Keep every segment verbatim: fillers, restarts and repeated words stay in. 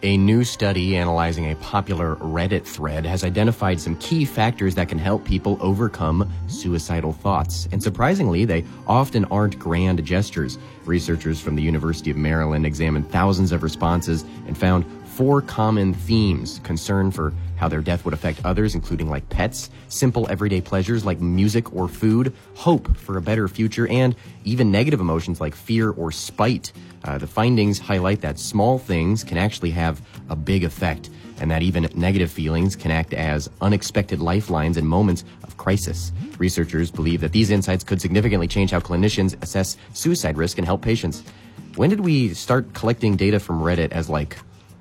A new study analyzing a popular Reddit thread has identified some key factors that can help people overcome suicidal thoughts. And surprisingly, they often aren't grand gestures. Researchers from the University of Maryland examined thousands of responses and found four common themes: concern for how their death would affect others, including like pets, simple everyday pleasures like music or food, hope for a better future, and even negative emotions like fear or spite. Uh, the findings highlight that small things can actually have a big effect, and that even negative feelings can act as unexpected lifelines in moments of crisis. Researchers believe that these insights could significantly change how clinicians assess suicide risk and help patients. When did we start collecting data from Reddit as, like,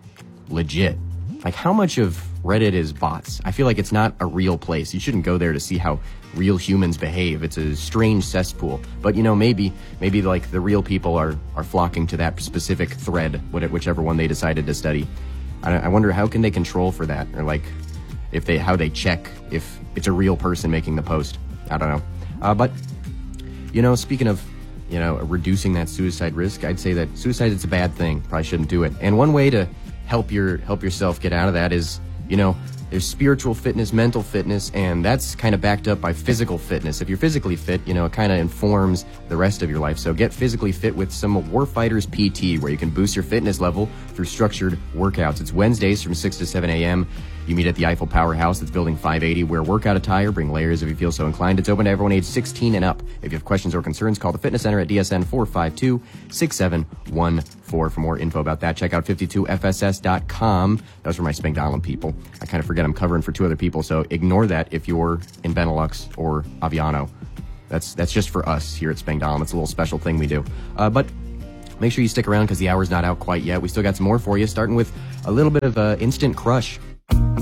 legit? Like, how much of Reddit is bots? I feel like it's not a real place. You shouldn't go there to see how real humans behave. It's a strange cesspool. But, you know, maybe, maybe like the real people are, are flocking to that specific thread, whichever one they decided to study. I, I wonder how can they control for that? Or like, if they, how they check if it's a real person making the post. I don't know. Uh, but, you know, speaking of, you know, reducing that suicide risk, I'd say that suicide is a bad thing. Probably shouldn't do it. And one way to help your help yourself get out of that is, you know, there's spiritual fitness, mental fitness, and that's kind of backed up by physical fitness. If you're physically fit, you know, it kind of informs the rest of your life. So get physically fit with some Warfighters P T, where you can boost your fitness level through structured workouts. It's Wednesdays from six to seven a.m. You meet at the Eiffel Powerhouse. It's Building five eighty. Wear workout attire. Bring layers if you feel so inclined. It's open to everyone age sixteen and up. If you have questions or concerns, call the Fitness Center at D S N four five two, six seven one four. For more info about that, check out fifty-two F S S dot com. Those are my Spangdahlem people. I kind of forget I'm covering for two other people, so ignore that if you're in Benelux or Aviano. That's that's just for us here at Spangdahlem. It's a little special thing we do. Uh, but make sure you stick around because the hour's not out quite yet. We still got some more for you, starting with a little bit of uh, Instant Crush.